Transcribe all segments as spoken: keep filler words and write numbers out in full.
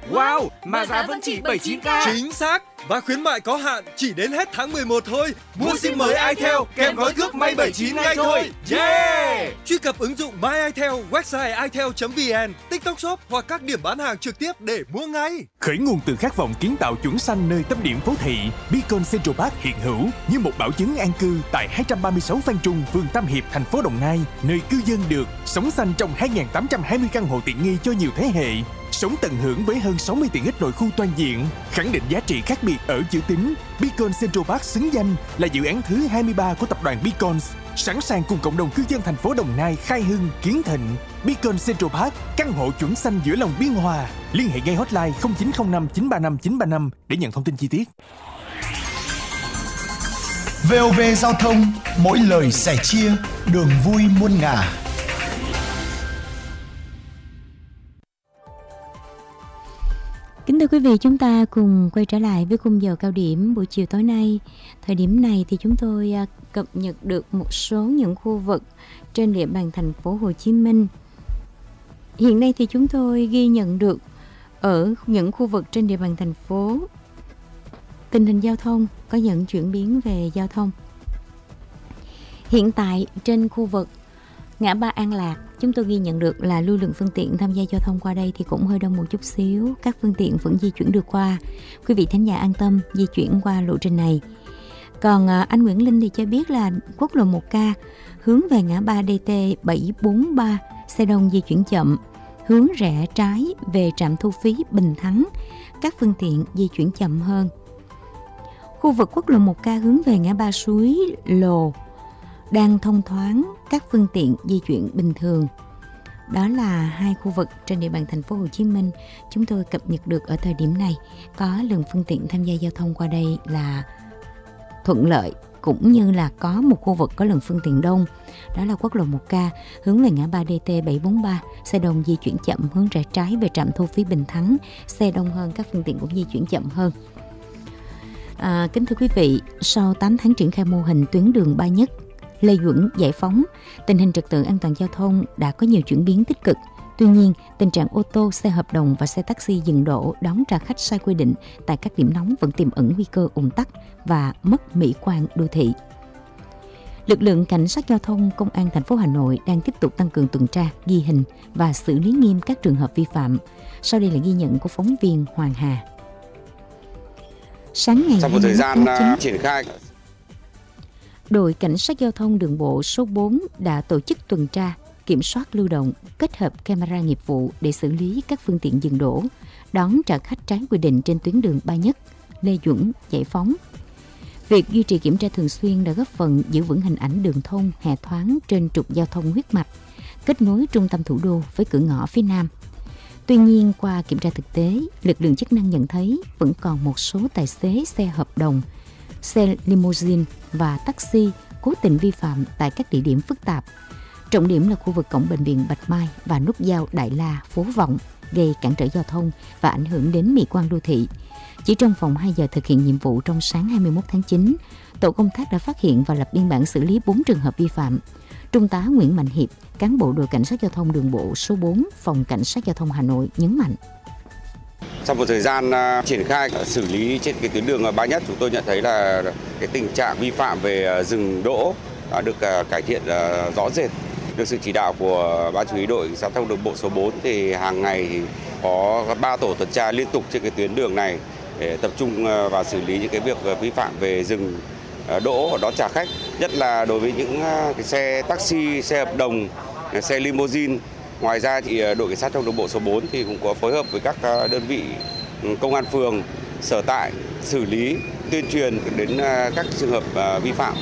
Wow, mà giá vẫn chỉ bảy mươi chín k. Chính xác. Và khuyến mại có hạn chỉ đến hết tháng mười một thôi. Mua sim mới iTel kèm gói cước may bảy mươi chín ngay thôi. Yeah! Truy cập ứng dụng My iTel, website itel chấm vn, TikTok Shop hoặc các điểm bán hàng trực tiếp để mua ngay. Khởi nguồn từ khát vọng kiến tạo chuẩn xanh nơi tâm điểm phố thị, Beacon Central Park hiện hữu như một bảo chứng an cư tại hai trăm ba mươi sáu Phan Trung, phường Tam Hiệp, thành phố Đồng Nai, nơi cư dân được sống xanh trong hai nghìn tám trăm hai mươi căn hộ tiện nghi cho nhiều thế hệ. Sống tận hưởng với hơn sáu mươi tiện ích nội khu toàn diện, khẳng định giá trị khác biệt ở chữ tín. Beacon Central Park xứng danh là dự án thứ hai mươi ba của tập đoàn Beacon, sẵn sàng cùng cộng đồng cư dân thành phố Đồng Nai khai hưng, kiến thịnh. Beacon Central Park, căn hộ chuẩn xanh giữa lòng biên hòa. Liên hệ ngay hotline không chín không năm chín ba năm chín ba năm để nhận thông tin chi tiết. vê o vê Giao thông, mỗi lời sẻ chia, đường vui muôn ngả. Kính thưa quý vị, chúng ta cùng quay trở lại với khung giờ cao điểm buổi chiều tối nay. Thời điểm này thì chúng tôi cập nhật được một số những khu vực trên địa bàn thành phố Hồ Chí Minh. Hiện nay thì chúng tôi ghi nhận được ở những khu vực trên địa bàn thành phố tình hình giao thông có những chuyển biến về giao thông. Hiện tại trên khu vực ngã ba An Lạc, chúng tôi ghi nhận được là lưu lượng phương tiện tham gia giao thông qua đây thì cũng hơi đông một chút xíu. Các phương tiện vẫn di chuyển được qua. Quý vị thính giả an tâm di chuyển qua lộ trình này. Còn anh Nguyễn Linh thì cho biết là quốc lộ một K hướng về ngã ba D T bảy bốn ba, xe đông di chuyển chậm. Hướng rẽ trái về trạm thu phí Bình Thắng, các phương tiện di chuyển chậm hơn. Khu vực quốc lộ một K hướng về ngã ba Suối Lồ đang thông thoáng, các phương tiện di chuyển bình thường. Đó là hai khu vực trên địa bàn thành phố Hồ Chí Minh chúng tôi cập nhật được ở thời điểm này. Có lượng phương tiện tham gia giao thông qua đây là thuận lợi, cũng như là có một khu vực có lượng phương tiện đông. Đó là quốc lộ một K hướng về ngã ba D T bảy bốn ba, xe đông di chuyển chậm, hướng rẽ trái về trạm thu phí Bình Thắng, xe đông hơn, các phương tiện cũng di chuyển chậm hơn. À, kính thưa quý vị, sau tám tháng triển khai mô hình tuyến đường Ba Nhất, Lê Duẩn, Giải Phóng, tình hình trật tự an toàn giao thông đã có nhiều chuyển biến tích cực. Tuy nhiên, tình trạng ô tô, xe hợp đồng và xe taxi dừng đỗ đón trả khách sai quy định tại các điểm nóng vẫn tiềm ẩn nguy cơ ùn tắc và mất mỹ quan đô thị. Lực lượng cảnh sát giao thông công an thành phố Hà Nội đang tiếp tục tăng cường tuần tra, ghi hình và xử lý nghiêm các trường hợp vi phạm. Sau đây là ghi nhận của phóng viên Hoàng Hà. Sáng ngày trong một thời gian uh, triển khai, đội cảnh sát giao thông đường bộ số bốn đã tổ chức tuần tra, kiểm soát lưu động, kết hợp camera nghiệp vụ để xử lý các phương tiện dừng đỗ, đón trả khách trái quy định trên tuyến đường Ba Nhất, Lê Duẩn, Giải Phóng. Việc duy trì kiểm tra thường xuyên đã góp phần giữ vững hình ảnh đường thông hè thoáng trên trục giao thông huyết mạch, kết nối trung tâm thủ đô với cửa ngõ phía Nam. Tuy nhiên, qua kiểm tra thực tế, lực lượng chức năng nhận thấy vẫn còn một số tài xế xe hợp đồng, xe limousine và taxi cố tình vi phạm tại các địa điểm phức tạp. Trọng điểm là khu vực cổng bệnh viện Bạch Mai và nút giao Đại La, Phố Vọng, gây cản trở giao thông và ảnh hưởng đến mỹ quan đô thị. Chỉ trong vòng hai giờ thực hiện nhiệm vụ trong sáng hai mươi mốt tháng chín, tổ công tác đã phát hiện và lập biên bản xử lý bốn trường hợp vi phạm. Trung tá Nguyễn Mạnh Hiệp, cán bộ đội cảnh sát giao thông đường bộ số bốn, phòng cảnh sát giao thông Hà Nội nhấn mạnh. Trong một thời gian uh, triển khai uh, xử lý trên cái tuyến đường uh, Ba Nhất, chúng tôi nhận thấy là cái tình trạng vi phạm về uh, dừng đỗ đã được uh, cải thiện uh, rõ rệt. Được sự chỉ đạo của ban chỉ huy đội giao thông đường bộ số bốn thì hàng ngày thì có ba tổ tuần tra liên tục trên cái tuyến đường này để tập trung uh, vào xử lý những cái việc uh, vi phạm về dừng uh, đỗ và đón trả khách, nhất là đối với những uh, cái xe taxi, xe hợp đồng, uh, xe limousine. Ngoài ra thì đội cảnh sát giao thông đường bộ số bốn thì cũng có phối hợp với các đơn vị công an phường sở tại xử lý, tuyên truyền đến các trường hợp vi phạm.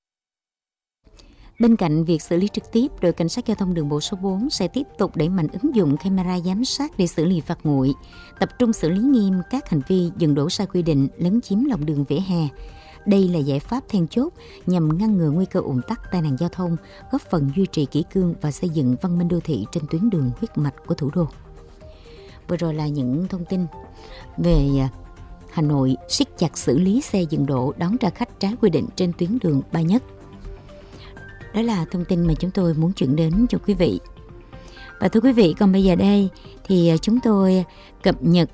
Bên cạnh việc xử lý trực tiếp, đội cảnh sát giao thông đường bộ số bốn sẽ tiếp tục đẩy mạnh ứng dụng camera giám sát để xử lý phạt nguội, tập trung xử lý nghiêm các hành vi dừng đỗ sai quy định, lấn chiếm lòng đường vỉa hè. Đây là giải pháp then chốt nhằm ngăn ngừa nguy cơ ùn tắc, tai nạn giao thông, góp phần duy trì kỷ cương và xây dựng văn minh đô thị trên tuyến đường huyết mạch của thủ đô. Vừa rồi là những thông tin về Hà Nội siết chặt xử lý xe dừng đỗ đón trả khách trái quy định trên tuyến đường Ba Nhất. Đó là thông tin mà chúng tôi muốn chuyển đến cho quý vị. Và thưa quý vị, còn bây giờ đây thì chúng tôi cập nhật